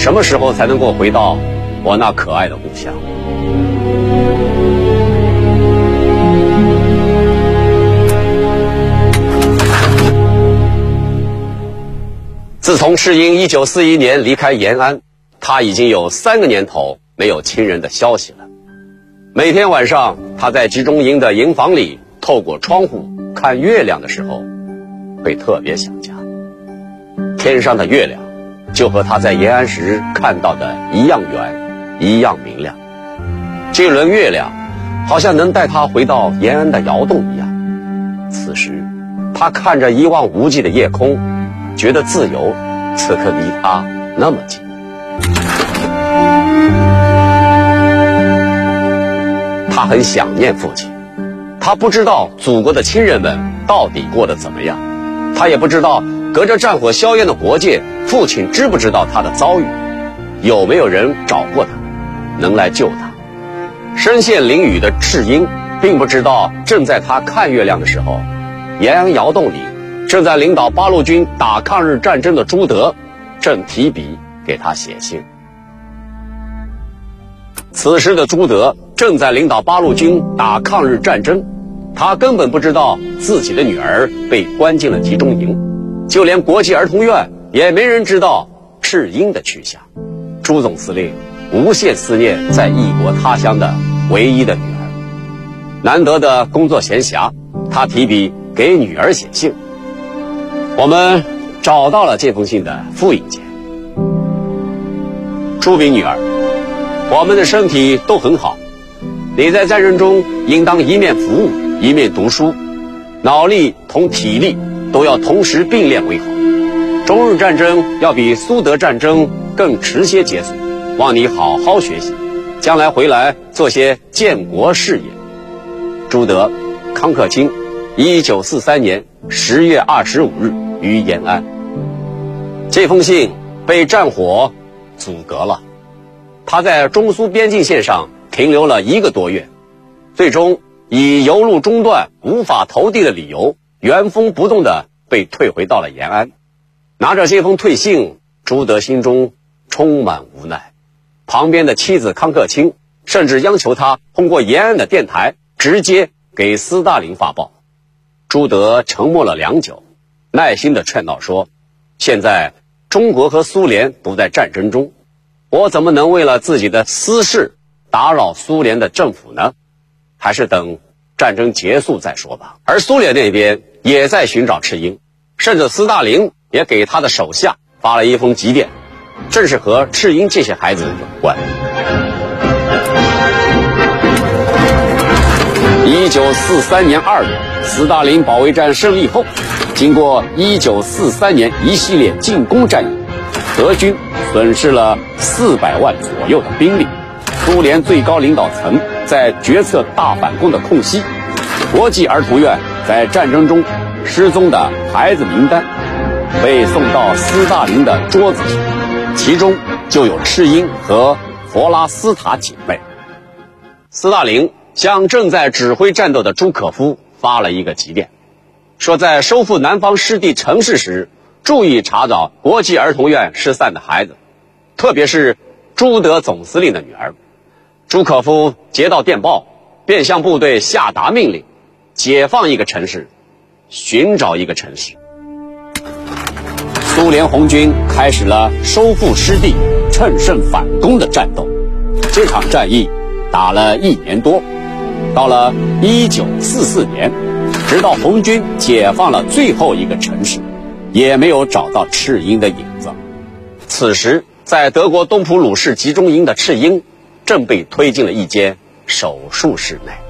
什么时候才能够回到我那可爱的故乡？自从赤英1941年离开延安，他已经有3个年头没有亲人的消息了。每天晚上，他在集中营的营房里透过窗户看月亮的时候，会特别想家。天上的月亮就和他在延安时看到的一样圆，一样明亮。这轮月亮好像能带他回到延安的窑洞一样。此时，他看着一望无际的夜空，觉得自由此刻离他那么近。他很想念父亲，他不知道祖国的亲人们到底过得怎么样，他也不知道隔着战火硝烟的国界，父亲知不知道他的遭遇，有没有人找过他，能来救他。身陷囹圄的赤英并不知道，正在他看月亮的时候，延安窑洞里正在领导八路军打抗日战争的朱德正提笔给他写信。此时的朱德正在领导八路军打抗日战争，他根本不知道自己的女儿被关进了集中营，就连国际儿童院也没人知道赤英的去向。朱总司令无限思念在异国他乡的唯一的女儿，难得的工作闲暇，他提笔给女儿写信。我们找到了这封信的复印件。朱炳女儿，我们的身体都很好，你在战争中应当一面服务一面读书，脑力同体力都要同时并练为好。中日战争要比苏德战争更迟些结束，望你好好学习，将来回来做些建国事业。朱德，康克清，1943年10月25日于延安。这封信被战火阻隔了，他在中苏边境线上停留了1个多月，最终以油路中断无法投递的理由，原封不动地被退回到了延安。拿着这封退信，朱德心中充满无奈。旁边的妻子康克清甚至央求他通过延安的电台直接给斯大林发报。朱德沉默了良久，耐心地劝道说，现在中国和苏联不在战争中，我怎么能为了自己的私事打扰苏联的政府呢？还是等战争结束再说吧。而苏联那边也在寻找赤英，甚至斯大林也给他的手下发了一封急电，正是和赤英这些孩子有关。1943年2月，斯大林保卫战胜利后，经过1943年一系列进攻战役，德军损失了400万左右的兵力。苏联最高领导层在决策大反攻的空隙，国际儿童院在战争中失踪的孩子名单被送到斯大林的桌子上，其中就有赤英和弗拉斯塔姐妹。斯大林向正在指挥战斗的朱可夫发了一个急电，说在收复南方失地城市时，注意查找国际儿童院失散的孩子，特别是朱德总司令的女儿。朱可夫接到电报，便向部队下达命令，解放一个城市，寻找一个城市。苏联红军开始了收复失地、乘胜反攻的战斗。这场战役打了1年多，到了1944年，直到红军解放了最后一个城市，也没有找到赤英的影子。此时，在德国东普鲁士集中营的赤英正被推进了一间手术室内。